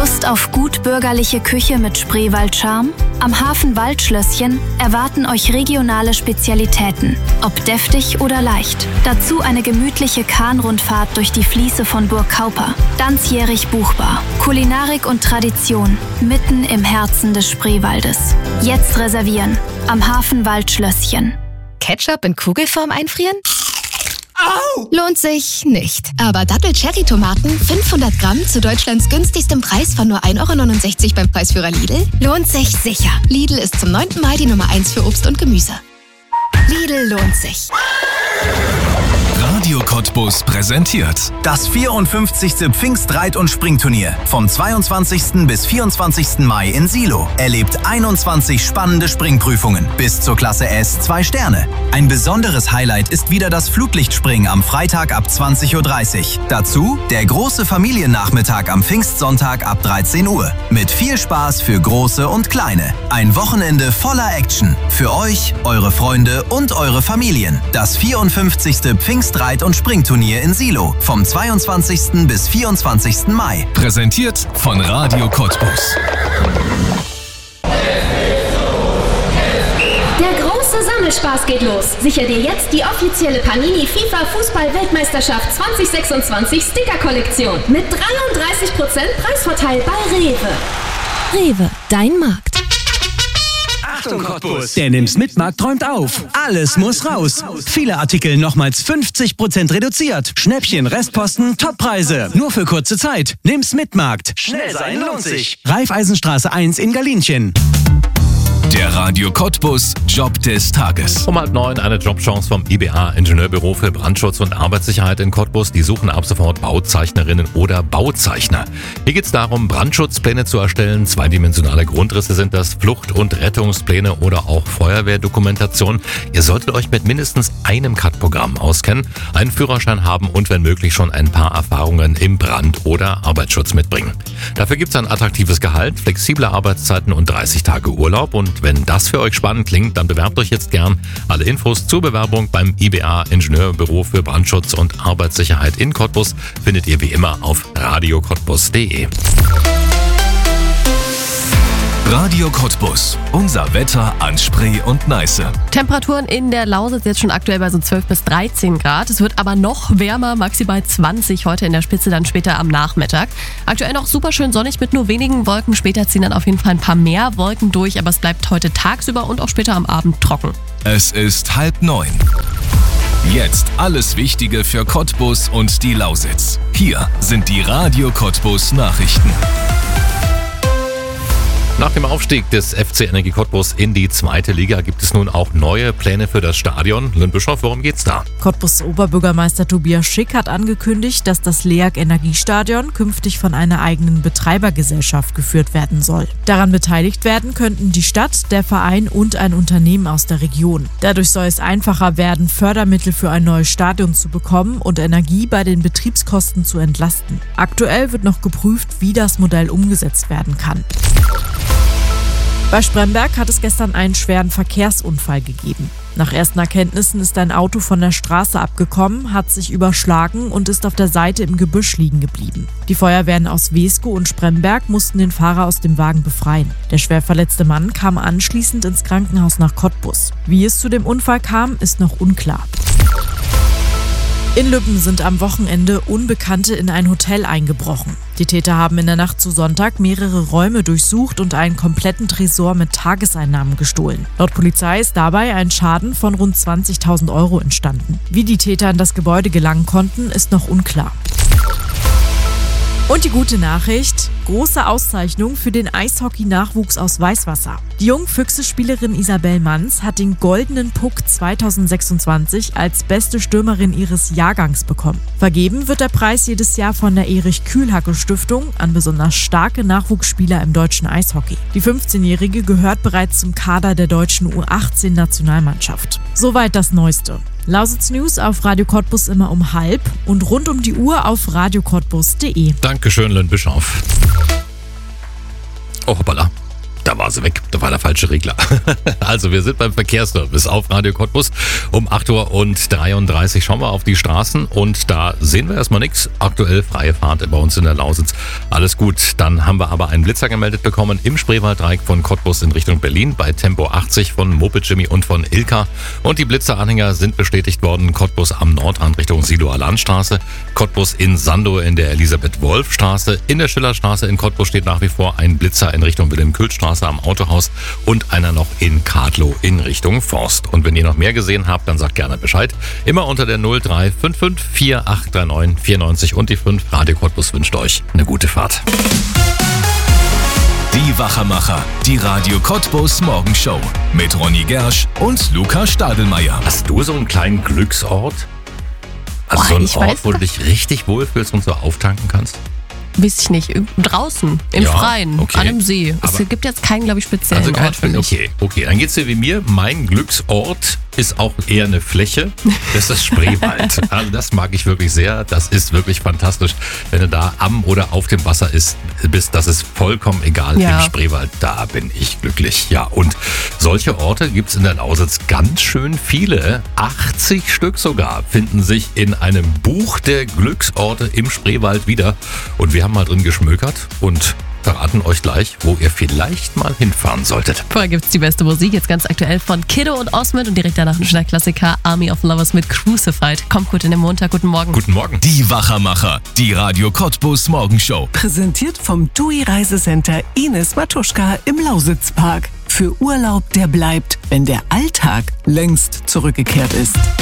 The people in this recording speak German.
Lust auf gut bürgerliche Küche mit Spreewald-Charme? Am Hafen Waldschlösschen erwarten euch regionale Spezialitäten, ob deftig oder leicht. Dazu eine gemütliche Kahnrundfahrt durch die Fließe von Burg Kauper. Ganzjährig buchbar. Kulinarik und Tradition mitten im Herzen des Spreewaldes. Jetzt reservieren. Am Hafen Waldschlösschen. Ketchup in Kugelform einfrieren? Au! Lohnt sich nicht. Aber Dattel-Cherry-Tomaten 500 Gramm zu Deutschlands günstigstem Preis von nur 1,69 € beim Preisführer Lidl? Lohnt sich sicher. Lidl ist zum 9. Mai die Nummer 1 für Obst und Gemüse. Lidl lohnt sich. Radio Cottbus präsentiert das 54. Pfingstreit- und Springturnier vom 22. bis 24. Mai in Silo. Erlebt 21 spannende Springprüfungen bis zur Klasse S 2 Sterne. Ein besonderes Highlight ist wieder das Flutlichtspringen am Freitag ab 20:30 Uhr. Dazu der große Familiennachmittag am Pfingstsonntag ab 13 Uhr. Mit viel Spaß für Große und Kleine. Ein Wochenende voller Action. Für euch, eure Freunde und eure Familien. Das 54. Pfingstreit- und Springturnier in Silo vom 22. bis 24. Mai. Präsentiert von Radio Cottbus. Der große Sammelspaß geht los. Sicher dir jetzt die offizielle Panini FIFA Fußball-Weltmeisterschaft 2026 Sticker-Kollektion mit 33% Preisvorteil bei Rewe. Rewe, dein Markt. Achtung Cottbus! Der Nimm's-mit-Markt träumt auf. Alles muss raus. Viele Artikel nochmals 50% reduziert. Schnäppchen, Restposten, Toppreise. Nur für kurze Zeit. Nimm's-mit-Markt. Schnell sein lohnt sich. Raiffeisenstraße 1 in Galinchen. Der Radio Cottbus Job des Tages. Um 8:30 eine Jobchance vom IBA Ingenieurbüro für Brandschutz und Arbeitssicherheit in Cottbus. Die suchen ab sofort Bauzeichnerinnen oder Bauzeichner. Hier geht es darum, Brandschutzpläne zu erstellen. Zweidimensionale Grundrisse sind das, Flucht- und Rettungspläne oder auch Feuerwehrdokumentation. Ihr solltet euch mit mindestens einem CAD-Programm auskennen, einen Führerschein haben und wenn möglich schon ein paar Erfahrungen im Brand- oder Arbeitsschutz mitbringen. Dafür gibt es ein attraktives Gehalt, flexible Arbeitszeiten und 30 Tage Urlaub. Und wenn das für euch spannend klingt, dann bewerbt euch jetzt gern. Alle Infos zur Bewerbung beim IBA Ingenieurbüro für Brandschutz und Arbeitssicherheit in Cottbus findet ihr wie immer auf radiocottbus.de. Radio Cottbus. Unser Wetter an Spree und Neiße. Temperaturen in der Lausitz jetzt schon aktuell bei so 12 bis 13 Grad. Es wird aber noch wärmer, maximal 20 heute in der Spitze, dann später am Nachmittag. Aktuell noch super schön sonnig mit nur wenigen Wolken. Später ziehen dann auf jeden Fall ein paar mehr Wolken durch, aber es bleibt heute tagsüber und auch später am Abend trocken. Es ist 8:30. Jetzt alles Wichtige für Cottbus und die Lausitz. Hier sind die Radio Cottbus Nachrichten. Nach dem Aufstieg des FC Energie Cottbus in die 2. Liga gibt es nun auch neue Pläne für das Stadion. Lynn Bischof, worum geht's da? Cottbus Oberbürgermeister Tobias Schick hat angekündigt, dass das LEAG Energiestadion künftig von einer eigenen Betreibergesellschaft geführt werden soll. Daran beteiligt werden könnten die Stadt, der Verein und ein Unternehmen aus der Region. Dadurch soll es einfacher werden, Fördermittel für ein neues Stadion zu bekommen und Energie bei den Betriebskosten zu entlasten. Aktuell wird noch geprüft, wie das Modell umgesetzt werden kann. Bei Spremberg hat es gestern einen schweren Verkehrsunfall gegeben. Nach ersten Erkenntnissen ist ein Auto von der Straße abgekommen, hat sich überschlagen und ist auf der Seite im Gebüsch liegen geblieben. Die Feuerwehren aus Wesko und Spremberg mussten den Fahrer aus dem Wagen befreien. Der schwer verletzte Mann kam anschließend ins Krankenhaus nach Cottbus. Wie es zu dem Unfall kam, ist noch unklar. In Lübben sind am Wochenende Unbekannte in ein Hotel eingebrochen. Die Täter haben in der Nacht zu Sonntag mehrere Räume durchsucht und einen kompletten Tresor mit Tageseinnahmen gestohlen. Laut Polizei ist dabei ein Schaden von rund 20.000 € entstanden. Wie die Täter in das Gebäude gelangen konnten, ist noch unklar. Und die gute Nachricht: große Auszeichnung für den Eishockey-Nachwuchs aus Weißwasser. Die Jungfüchse-Spielerin Isabel Manns hat den Goldenen Puck 2026 als beste Stürmerin ihres Jahrgangs bekommen. Vergeben wird der Preis jedes Jahr von der Erich-Kühlhacke-Stiftung an besonders starke Nachwuchsspieler im deutschen Eishockey. Die 15-Jährige gehört bereits zum Kader der deutschen U18-Nationalmannschaft. Soweit das Neueste. Lausitz News auf Radio Cottbus immer um 12:30 und rund um die Uhr auf radiocottbus.de. Dankeschön, Lynn Bischof. Oh, hoppala. Da war war sie weg. Da war der falsche Regler. Also wir sind beim Verkehrsservice auf Radio Cottbus um 8:33 Uhr. Schauen wir auf die Straßen und da sehen wir erstmal nichts. Aktuell freie Fahrt bei uns in der Lausitz. Alles gut. Dann haben wir aber einen Blitzer gemeldet bekommen im Spreewalddreieck von Cottbus in Richtung Berlin bei Tempo 80 von Moped Jimmy und von Ilka. Und die Blitzeranhänger sind bestätigt worden. Cottbus am Nordrand Richtung Siloer Landstraße. Cottbus in Sandow in der Elisabeth-Wolf-Straße. In der Schillerstraße in Cottbus steht nach wie vor ein Blitzer in Richtung Wilhelm-Kühl-Straße am Autohaus und einer noch in Kadlow in Richtung Forst. Und wenn ihr noch mehr gesehen habt, dann sagt gerne Bescheid. Immer unter der 0355 4839 94 und die 5. Radio Cottbus wünscht euch eine gute Fahrt. Die Wachermacher, die Radio Cottbus Morgenshow mit Ronny Gersch und Luca Stadelmeier. Hast du so einen kleinen Glücksort? Also so einen Ort, wo du dich richtig wohlfühlst und so auftanken kannst? Weiß ich nicht. Draußen, im Freien, okay. an einem See. Es gibt jetzt keinen, glaube ich, speziellen Ort für mich. Okay, dann geht's dir wie mir. Mein Glücksort ist auch eher eine Fläche. Das ist das Spreewald. Also das mag ich wirklich sehr. Das ist wirklich fantastisch. Wenn du da am oder auf dem Wasser bist, das ist vollkommen egal. Ja. Im Spreewald, da bin ich glücklich. Ja, und solche Orte gibt's in der Lausitz ganz schön viele. 80 Stück sogar finden sich in einem Buch der Glücksorte im Spreewald wieder. Und wir haben mal drin geschmökert und verraten euch gleich, wo ihr vielleicht mal hinfahren solltet. Vorher gibt's die beste Musik, jetzt ganz aktuell von Kiddo und Osmond und direkt danach ein schöner Klassiker, Army of Lovers mit Crucified. Kommt gut in den Montag, guten Morgen. Guten Morgen. Die Wachermacher, die Radio Cottbus Morgenshow. Präsentiert vom TUI Reisecenter Ines Matuschka im Lausitzpark. Für Urlaub, der bleibt, wenn der Alltag längst zurückgekehrt ist.